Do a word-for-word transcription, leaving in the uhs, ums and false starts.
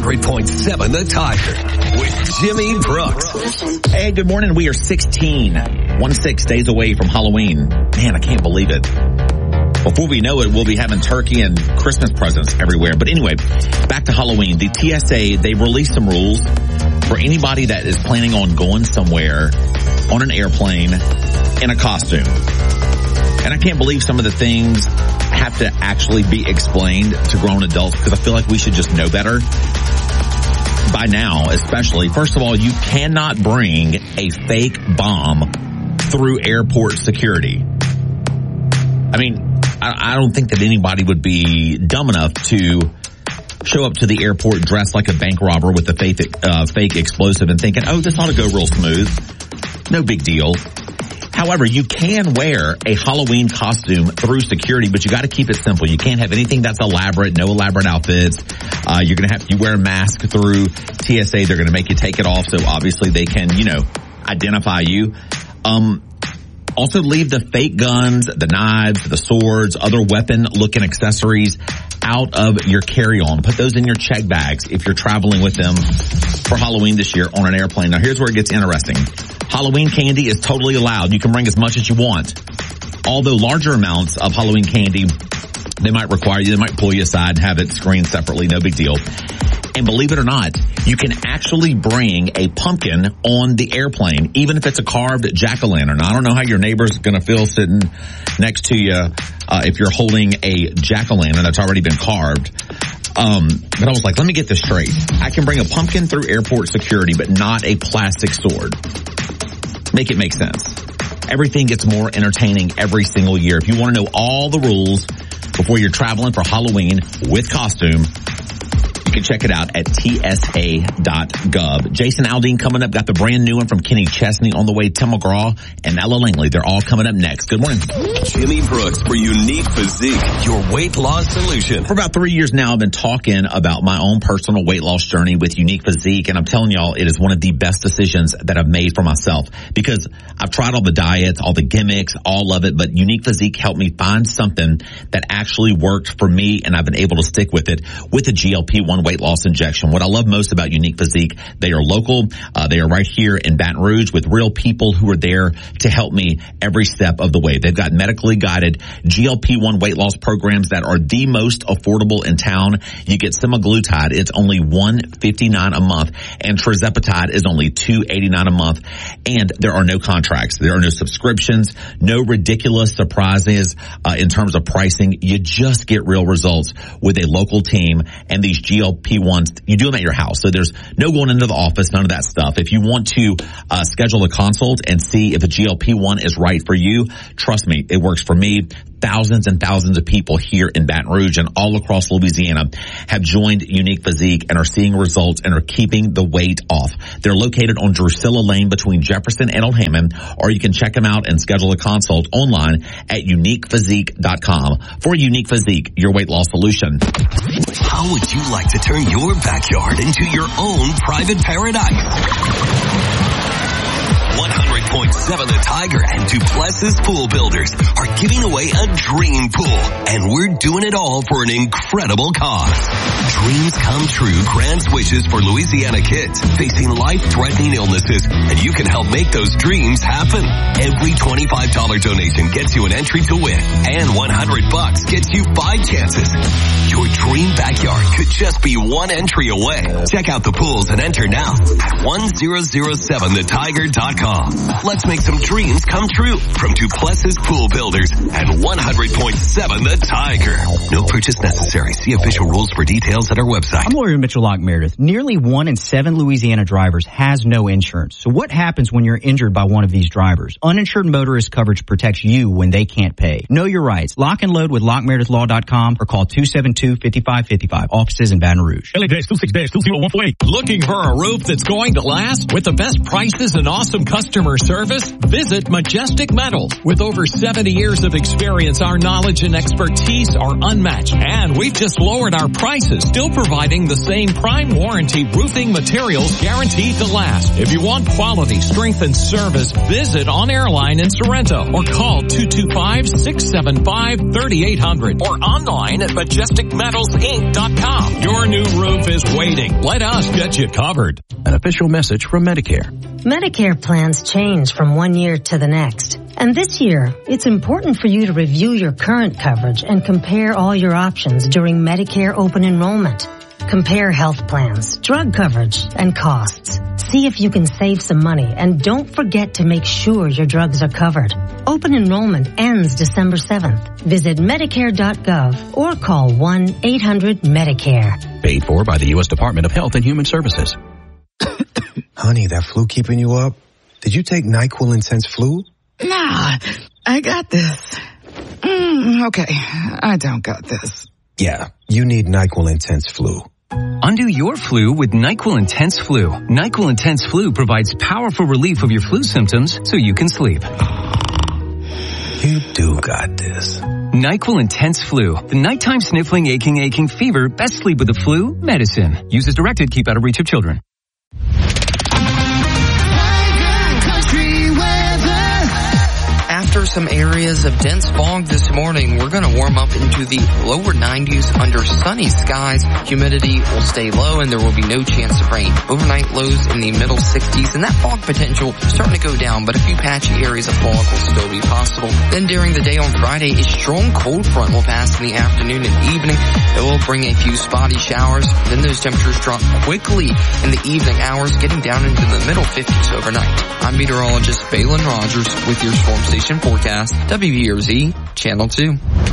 hundred point seven The Tiger with Jimmy Brooks. Hey, good morning. We are sixteen, one six days away from Halloween. Man, I can't believe it. Before we know it, we'll be having turkey and Christmas presents everywhere. But anyway, back to Halloween. The T S A, they released some rules for anybody that is planning on going somewhere on an airplane in a costume. And I can't believe some of the things have to actually be explained to grown adults, because I feel like we should just know better by now, especially. First of all, you cannot bring a fake bomb through airport security. I mean, I, I don't think that anybody would be dumb enough to show up to the airport dressed like a bank robber with a fake, uh, fake explosive and thinking, oh, this ought to go real smooth. No big deal. However, you can wear a Halloween costume through security, but you got to keep it simple. You can't have anything that's elaborate, no elaborate outfits. Uh, you're going to have, you wear a mask through T S A. They're going to make you take it off, so obviously they can, you know, identify you. Um, also leave the fake guns, the knives, the swords, other weapon-looking accessories out of your carry-on. Put those in your check bags if you're traveling with them for Halloween this year on an airplane. Now, here's where it gets interesting. Halloween candy is totally allowed. You can bring as much as you want. Although larger amounts of Halloween candy, they might require you, they might pull you aside and have it screened separately. No big deal. And believe it or not, you can actually bring a pumpkin on the airplane, even if it's a carved jack-o'-lantern. I don't know how your neighbor's going to feel sitting next to you uh, if you're holding a jack-o'-lantern that's already been carved. Um, but I was like, let me get this straight. I can bring a pumpkin through airport security, but not a plastic sword. Make it make sense. Everything gets more entertaining every single year. If you want to know all the rules before you're traveling for Halloween with costume, you can check it out at T S A dot gov. Jason Aldean coming up. Got the brand new one from Kenny Chesney on the way. Tim McGraw and Ella Langley. They're all coming up next. Good morning. Jimmy Brooks for Unique Physique, your weight loss solution. For about three years now, I've been talking about my own personal weight loss journey with Unique Physique, and I'm telling y'all, it is one of the best decisions that I've made for myself, because I've tried all the diets, all the gimmicks, all of it, but Unique Physique helped me find something that actually worked for me, and I've been able to stick with it with a G L P one weight loss injection. What I love most about Unique Physique, they are local. Uh, they are right here in Baton Rouge with real people who are there to help me every step of the way. They've got medically guided G L P one weight loss programs that are the most affordable in town. You get semaglutide. It's only one hundred fifty-nine dollars a month, and tirzepatide is only two hundred eighty-nine dollars a month. And there are no contracts. There are no subscriptions, no ridiculous surprises uh, in terms of pricing. You just get real results with a local team, and these G L P ones, you do them at your house. So there's no going into the office, none of that stuff. If you want to uh, schedule a consult and see if a G L P one is right for you, trust me, it works for me. Thousands and thousands of people here in Baton Rouge and all across Louisiana have joined Unique Physique and are seeing results and are keeping the weight off. They're located on Drusilla Lane between Jefferson and Old Hammond, or you can check them out and schedule a consult online at unique physique dot com. For Unique Physique, your weight loss solution. How would you like to turn your backyard into your own private paradise? one hundred point seven The Tiger and Duplessis Pool Builders are giving away a dream pool, and we're doing it all for an incredible cause. Dreams come true grants wishes for Louisiana kids facing life-threatening illnesses, and you can help make those dreams happen. Every twenty-five dollars donation gets you an entry to win, and one hundred bucks gets you five chances. Your dream backyard could just be one entry away. Check out the pools and enter now at one thousand seven the tiger dot com. Let's make some dreams come true from Duplessis Pool Builders and one hundred point seven The Tiger. No purchase necessary. See official rules for details at our website. I'm lawyer Mitchell Locke Meredith. Nearly one in seven Louisiana drivers has no insurance. So what happens when you're injured by one of these drivers? Uninsured motorist coverage protects you when they can't pay. Know your rights. Lock and load with lock meredith law dot com or call two seven two, five five five five. Offices in Baton Rouge. L A two six two zero one four eight. Looking for a roof that's going to last with the best prices and awesome customer service? Visit Majestic Metals. With over seventy years of experience, our knowledge and expertise are unmatched. And we've just lowered our prices, still providing the same prime warranty roofing materials guaranteed to last. If you want quality, strength, and service, visit On Airline in Sorrento or call two two five, six seven five, three eight zero zero or online at majestic metals inc dot com. Your Your new roof is waiting. Let us get you covered. An official message from Medicare. Medicare plans change from one year to the next. And this year, it's important for you to review your current coverage and compare all your options during Medicare open enrollment. Compare health plans, drug coverage, and costs. See if you can save some money, and don't forget to make sure your drugs are covered. Open enrollment ends December seventh. Visit Medicare dot gov or call one eight hundred Medicare. Paid for by the U S Department of Health and Human Services. Honey, that flu keeping you up? Did you take NyQuil Intense Flu? Nah, I got this. Mm, okay, I don't got this. Yeah, you need NyQuil Intense Flu. Undo your flu with NyQuil Intense Flu. NyQuil Intense Flu provides powerful relief of your flu symptoms so you can sleep. You do got this. NyQuil Intense Flu. The nighttime sniffling, aching, aching fever. Best sleep with the flu medicine. Use as directed. Keep out of reach of children. After some areas of dense fog this morning, we're going to warm up into the lower nineties under sunny skies. Humidity will stay low and there will be no chance of rain. Overnight lows in the middle sixties, and that fog potential starting to go down, but a few patchy areas of fog will still be possible. Then during the day on Friday, a strong cold front will pass in the afternoon and evening. It will bring a few spotty showers. Then those temperatures drop quickly in the evening hours, getting down into the middle fifties overnight. I'm meteorologist Balin Rogers with your Storm Station forecast, W B R Z Channel two.